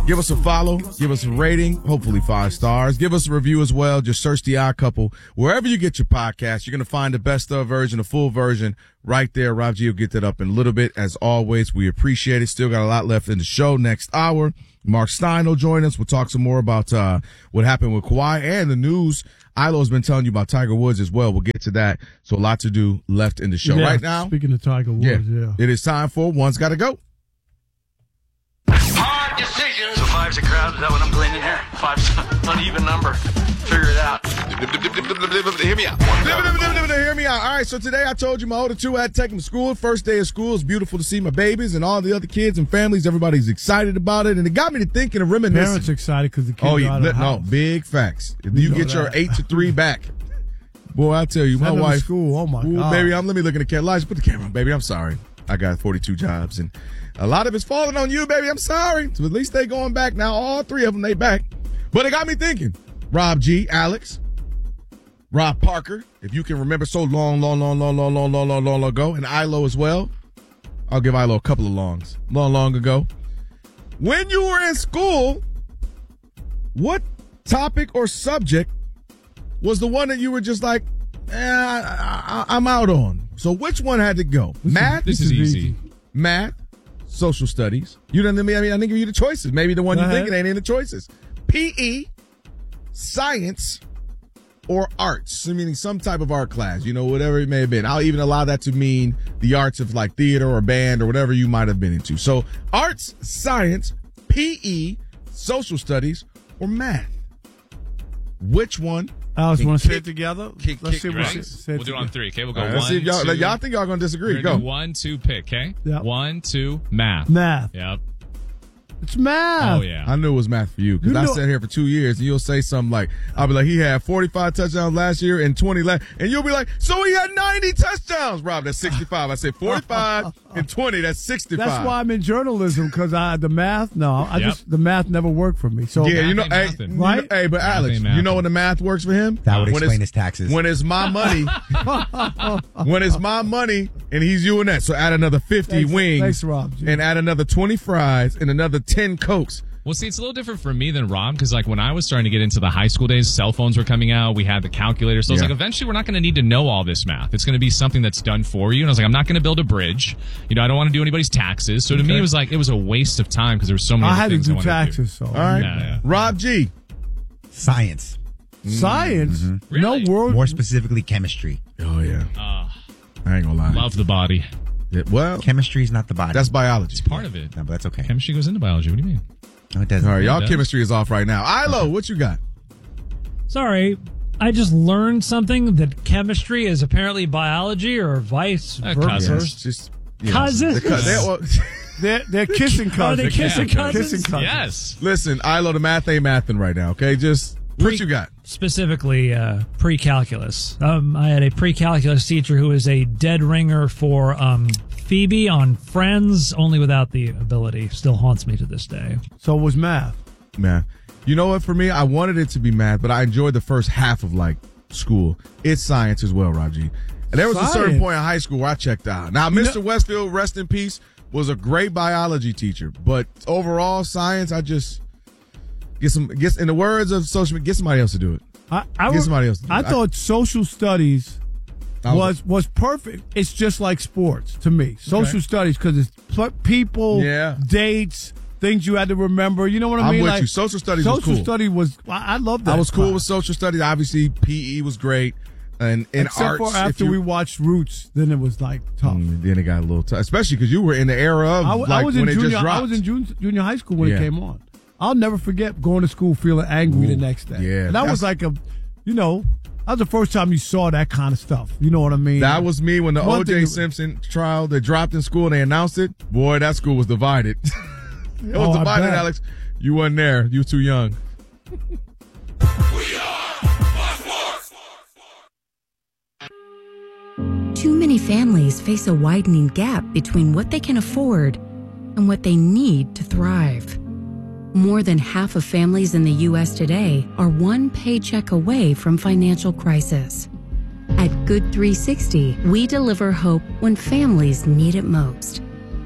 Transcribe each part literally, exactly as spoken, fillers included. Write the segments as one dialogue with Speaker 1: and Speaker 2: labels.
Speaker 1: Give us a follow. Give us a rating. Hopefully five stars. Give us a review as well. Just search The Odd Couple. Wherever you get your podcast, you're going to find the best of version, the full version right there. Rob G will get that up in a little bit. As always, we appreciate it. Still got a lot left in the show. Next hour, Mark Stein will join us. We'll talk some more about uh what happened with Kawhi and the news Ilo's been telling you about Tiger Woods as well. We'll get to that. So a lot to do left in the show
Speaker 2: yeah,
Speaker 1: right now.
Speaker 2: Speaking of Tiger Woods, yeah. yeah.
Speaker 1: It is time for One's Gotta Go.
Speaker 3: Hard decisions. So five's a crowd. Is that what I'm gleaning here? Five's an uneven number. Figure it out.
Speaker 1: Hear me out. Hear me out. All right, so today I told you my older two had to take them to school. First day of school. It's beautiful to see my babies and all the other kids and families. Everybody's excited about it, and it got me to thinking and reminiscing.
Speaker 2: Parents excited because the kids
Speaker 1: oh,
Speaker 2: are
Speaker 1: yeah,
Speaker 2: out of the
Speaker 1: no,
Speaker 2: house.
Speaker 1: big facts. If you, you get your eight to three back, boy, I tell you,
Speaker 2: Send
Speaker 1: my wife.
Speaker 2: School. Oh my
Speaker 1: ooh,
Speaker 2: God,
Speaker 1: baby, I'm let me look in the camera. Elijah, put the camera on, baby. I'm sorry. I got forty-two jobs, and a lot of it's falling on you, baby. I'm sorry. So at least they going back now. All three of them, they back. But it got me thinking. Rob G, Alex, Rob Parker, if you can remember so long, long, long, long, long, long, long, long, long ago, and Ilo as well. I'll give Ilo a couple of longs. Long, long ago. When you were in school, what topic or subject was the one that you were just like, eh, I, I, I'm out on? So which one had to go?
Speaker 4: This
Speaker 1: Math?
Speaker 4: Is, this is easy.
Speaker 1: Math, social studies. You didn't. I mean, I didn't give you the choices. Maybe the one you think it ain't in the choices. P E, science, or arts. I mean, some type of art class. You know, whatever it may have been. I'll even allow that to mean the arts of like theater or band or whatever you might have been into. So arts, science, P E, social studies, or math. Which one?
Speaker 2: Alex, want to say it together?
Speaker 1: Kick,
Speaker 2: Let's
Speaker 1: kick,
Speaker 2: see what
Speaker 4: right.
Speaker 2: we say.
Speaker 4: We'll do it on three. Okay, we'll go
Speaker 1: right,
Speaker 4: one,
Speaker 1: see if y'all,
Speaker 4: two.
Speaker 1: y'all think y'all gonna disagree.
Speaker 4: We're
Speaker 1: Go.
Speaker 4: gonna do one, two, pick. Okay.
Speaker 2: Yep.
Speaker 4: One, two, math.
Speaker 2: Math.
Speaker 4: Yep.
Speaker 2: It's math.
Speaker 4: Oh yeah.
Speaker 1: I knew it was math for you because
Speaker 2: You
Speaker 1: I
Speaker 2: know-
Speaker 1: sat here for two years and you'll say something like, I'll be like, he had forty-five touchdowns last year and twenty last, and you'll be like, so he had ninety touchdowns. Rob, that's sixty-five. I said forty-five and twenty, that's sixty-five.
Speaker 2: That's why I'm in journalism because I the math. No, I
Speaker 4: Yep.
Speaker 2: just the math never worked for me. So
Speaker 1: Yeah, you know,
Speaker 4: Math
Speaker 1: hey,
Speaker 4: ain't mathin'.
Speaker 1: you know-
Speaker 2: Right?
Speaker 1: hey, but
Speaker 4: Math
Speaker 1: Alex,
Speaker 4: ain't
Speaker 1: you know
Speaker 4: mathin'.
Speaker 1: when the math works for him?
Speaker 5: That would
Speaker 1: When
Speaker 5: explain
Speaker 1: it's-
Speaker 5: his taxes.
Speaker 1: When it's my money, when it's my money, and he's you and that. So add another fifty
Speaker 2: Thanks-
Speaker 1: wings,
Speaker 2: thanks, Rob G.
Speaker 1: and add another twenty fries and another ten Cokes.
Speaker 4: Well, see, it's a little different for me than Rob because, like, when I was starting to get into the high school days, cell phones were coming out. We had the calculator. So I was
Speaker 1: Yeah.
Speaker 4: like, eventually, we're not going to need to know all this math. It's going to be something that's done for you. And I was like, I'm not going to build a bridge. You know, I don't want to do anybody's taxes. So to me, it was like, it was a waste of time because there were so many
Speaker 2: I
Speaker 4: other
Speaker 2: had to
Speaker 4: things I
Speaker 2: do
Speaker 4: wanted to
Speaker 2: taxes. So
Speaker 1: All right,
Speaker 4: Yeah, yeah.
Speaker 1: Rob G.
Speaker 5: Science.
Speaker 2: science.
Speaker 4: Really?
Speaker 2: No world.
Speaker 5: More specifically, chemistry.
Speaker 1: Oh yeah,
Speaker 4: Uh,
Speaker 1: I ain't gonna lie.
Speaker 4: love the body.
Speaker 1: Yeah, well,
Speaker 5: Chemistry is not the body.
Speaker 1: that's biology.
Speaker 4: It's part of it.
Speaker 5: no, but that's okay.
Speaker 4: Chemistry goes into biology. What do you mean?
Speaker 5: No, it doesn't.
Speaker 1: All right, y'all
Speaker 4: does.
Speaker 1: chemistry is off right now. Ilo, what you got?
Speaker 6: Sorry, I just learned something that chemistry is apparently biology or vice
Speaker 4: Uh,
Speaker 6: versa.
Speaker 4: cousins.
Speaker 1: Yes, just yeah.
Speaker 6: Cousins?
Speaker 1: The cou- they- well,
Speaker 2: They're, they're kissing
Speaker 6: Are
Speaker 2: cousins.
Speaker 6: they kissing
Speaker 4: Yeah.
Speaker 6: cousins?
Speaker 2: Kissing cousins.
Speaker 4: Yes.
Speaker 1: listen, Ilo, the math ain't mathing right now. Okay, just what
Speaker 6: Pre-
Speaker 1: you got?
Speaker 6: Specifically, uh, pre-calculus. Um, I had a pre-calculus teacher who was a dead ringer for um, Phoebe on Friends, only without the ability. Still haunts me to this day.
Speaker 2: So it was math.
Speaker 1: Man, you know what? For me, I wanted it to be math, but I enjoyed the first half of like school. It's science as well, Raji. And there was a certain
Speaker 2: Science.
Speaker 1: point in high school where I checked out. Now, Mister Westfield, rest in peace, was a great biology teacher, but overall science, I just get some. Get in the words of social media, get somebody else to do it.
Speaker 2: I, I,
Speaker 1: Get
Speaker 2: was-
Speaker 1: somebody else to do
Speaker 2: I
Speaker 1: it.
Speaker 2: thought social studies
Speaker 1: I
Speaker 2: was was perfect. It's just like sports to me. Social studies because it's pl- people,
Speaker 1: Yeah.
Speaker 2: dates, things you had to remember. You know what I
Speaker 1: I'm
Speaker 2: mean?
Speaker 1: with
Speaker 2: Like,
Speaker 1: you. Social studies was
Speaker 2: Social
Speaker 1: cool.
Speaker 2: study was. I, I love that.
Speaker 1: I was cool
Speaker 2: class.
Speaker 1: with social studies. Obviously, P E was great, and in
Speaker 2: Except
Speaker 1: arts,
Speaker 2: for
Speaker 1: if
Speaker 2: after
Speaker 1: you-
Speaker 2: we watched Roots, then it was like tough.
Speaker 1: Mm, then it got a little tough, especially because you were in the era of
Speaker 2: I, w-
Speaker 1: like
Speaker 2: I was
Speaker 1: when
Speaker 2: in
Speaker 1: it
Speaker 2: junior.
Speaker 1: just
Speaker 2: I
Speaker 1: dropped.
Speaker 2: was in junior, junior high school when
Speaker 1: Yeah.
Speaker 2: it came on. I'll never forget going to school feeling angry the
Speaker 1: Ooh,
Speaker 2: next day.
Speaker 1: yeah.
Speaker 2: And that was
Speaker 1: That's-
Speaker 2: like a, you know, that was the first time you saw that kind of stuff. You know what I mean?
Speaker 1: That was me when the
Speaker 2: One
Speaker 1: O J
Speaker 2: thing-
Speaker 1: Simpson trial that dropped in school and they announced it. Boy, that school was divided. it was
Speaker 2: Oh, I
Speaker 1: divided,
Speaker 2: bet.
Speaker 1: Alex. You wasn't there. You were too young.
Speaker 7: Too many families face a widening gap between what they can afford and what they need to thrive. More than half of families in the U S today are one paycheck away from financial crisis. At Good three sixty, we deliver hope when families need it most.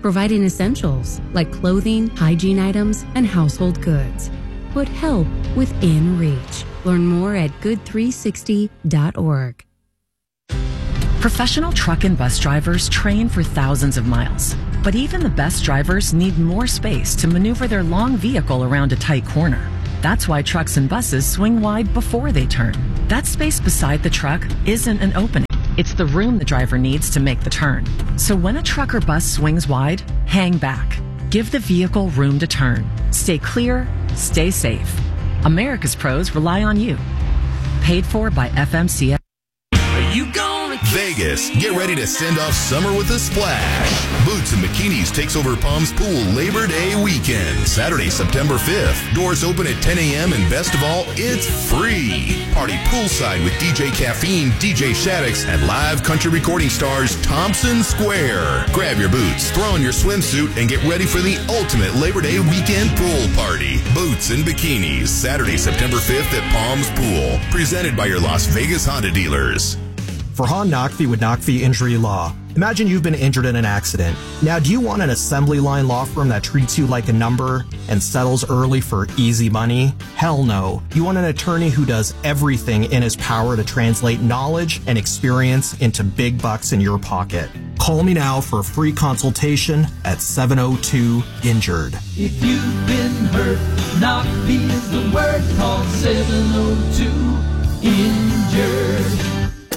Speaker 7: providing essentials like clothing, hygiene items, and household goods. Put help within reach. Learn more at good three sixty dot org.
Speaker 8: Professional truck and bus drivers train for thousands of miles, but even the best drivers need more space to maneuver their long vehicle around a tight corner. That's why trucks and buses swing wide before they turn. That space beside the truck isn't an opening. It's the room the driver needs to make the turn. So when a truck or bus swings wide, hang back. Give the vehicle room to turn. Stay clear, stay safe. America's pros rely on you. Paid for by F M C S.
Speaker 9: You gonna Vegas, get ready to send off summer with a splash. Boots and Bikinis takes over Palms Pool Labor Day weekend, Saturday, September fifth. Doors open at ten a.m. and best of all, it's free. Party poolside with D J Caffeine, D J Shaddix, and live country recording stars Thompson Square. Grab your boots, throw on your swimsuit, and get ready for the ultimate Labor Day weekend pool party. Boots and Bikinis, Saturday, September fifth at Palms Pool. Presented by your Las Vegas Honda dealers.
Speaker 10: Farhan Naqvi with Naqvi Injury Law. Imagine you've been injured in an accident. Now, do you want an assembly line law firm that treats you like a number and settles early for easy money? Hell no. You want an attorney who does everything in his power to translate knowledge and experience into big bucks in your pocket. Call me now for a free consultation at seven oh two injured.
Speaker 11: If you've been hurt, Naqvi is the word. Call seven oh two injured.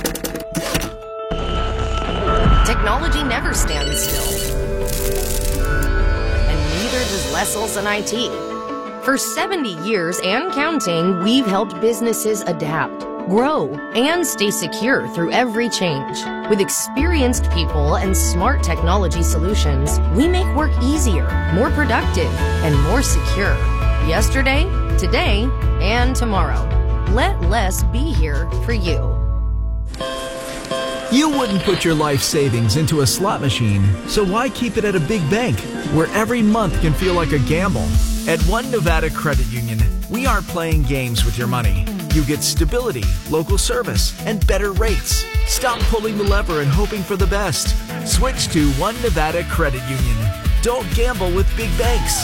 Speaker 12: Technology never stands still. And neither does Lesselson I T. For seventy years and counting, we've helped businesses adapt, grow, and stay secure through every change. With experienced people and smart technology solutions, we make work easier, more productive, and more secure. Yesterday, today, and tomorrow. Let less be here for you.
Speaker 13: You wouldn't put your life savings into a slot machine, so why keep it at a big bank, where every month can feel like a gamble? At One Nevada Credit Union, we aren't playing games with your money. You get stability, local service, and better rates. Stop pulling the lever and hoping for the best. Switch to One Nevada Credit Union. Don't gamble with big banks.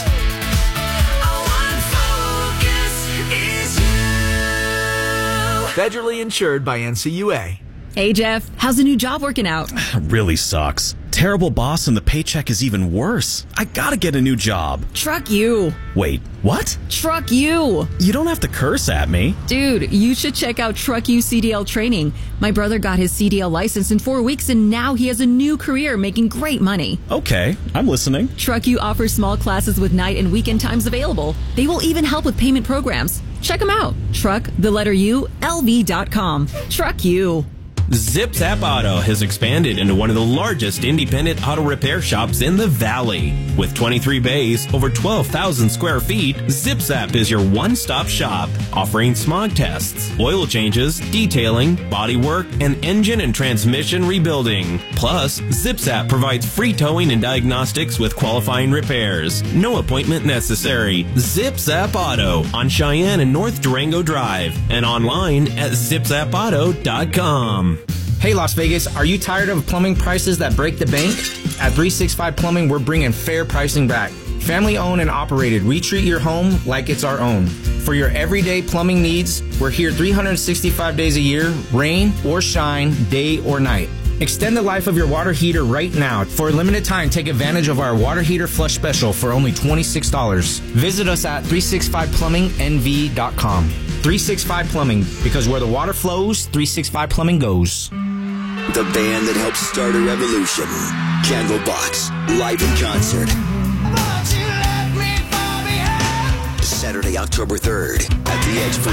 Speaker 13: Federally insured by N C U A.
Speaker 14: Hey, Jeff, how's the new job working out?
Speaker 15: Really sucks. Terrible boss and the paycheck is even worse. I gotta get a new job.
Speaker 14: Truck you.
Speaker 15: Wait, what?
Speaker 14: Truck you.
Speaker 15: You don't have to curse at me.
Speaker 14: Dude, you should check out Truck You C D L training. My brother got his C D L license in four weeks and now he has a new career making great money.
Speaker 15: Okay, I'm listening.
Speaker 14: Truck You offers small classes with night and weekend times available. They will even help with payment programs. Check them out. Truck, the letter U, L V dot com. Truck You.
Speaker 16: Zip Zap Auto has expanded into one of the largest independent auto repair shops in the Valley. With twenty-three bays, over twelve thousand square feet, Zip Zap is your one-stop shop, offering smog tests, oil changes, detailing, body work, and engine and transmission rebuilding. Plus, Zip Zap provides free towing and diagnostics with qualifying repairs. No appointment necessary. Zip Zap Auto on Cheyenne and North Durango Drive and online at zip zap auto dot com.
Speaker 17: Hey Las Vegas, are you tired of plumbing prices that break the bank? At three sixty-five Plumbing, we're bringing fair pricing back. Family owned and operated, we treat your home like it's our own. For your everyday plumbing needs, we're here three hundred sixty-five days a year, rain or shine, day or night. Extend the life of your water heater right now. For a limited time, take advantage of our water heater flush special for only twenty-six dollars. Visit us at three sixty-five plumbing N V dot com. three sixty-five Plumbing, because where the water flows, three sixty-five Plumbing goes.
Speaker 18: The band that helped start a revolution. Candlebox, live in concert. Saturday, October third, at the Edge for